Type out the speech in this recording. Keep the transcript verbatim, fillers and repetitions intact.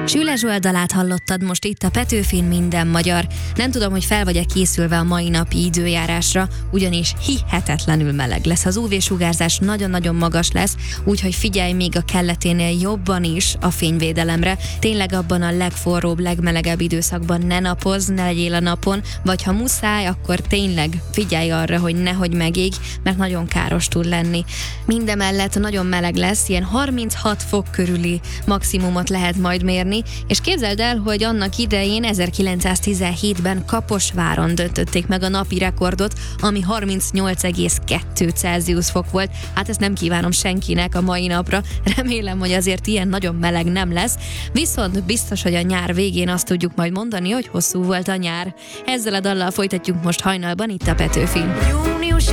Süle Zsolt dalát hallottad most itt a Petőfin Minden Magyar. Nem tudom, hogy fel vagy-e készülve a mai napi időjárásra, ugyanis hihetetlenül meleg lesz. Az ú vé-sugárzás nagyon-nagyon magas lesz, úgyhogy figyelj még a kelleténél jobban is a fényvédelemre. Tényleg abban a legforróbb, legmelegebb időszakban ne napozz, ne legyél a napon, vagy ha muszáj, akkor tényleg figyelj arra, hogy nehogy megégj, mert nagyon káros tud lenni. Mindemellett nagyon meleg lesz, ilyen harminchat fok körüli maximumot lehet majd mérni, és képzeld el, hogy annak idején ezerkilencszáztizenhétben Kaposváron döntötték meg a napi rekordot, ami harmincnyolc egész kettő Celsius fok volt. Hát ezt nem kívánom senkinek a mai napra, remélem, hogy azért ilyen nagyon meleg nem lesz, viszont biztos, hogy a nyár végén azt tudjuk majd mondani, hogy hosszú volt a nyár. Ezzel a dallal folytatjuk most hajnalban itt a Petőfin. Júniusi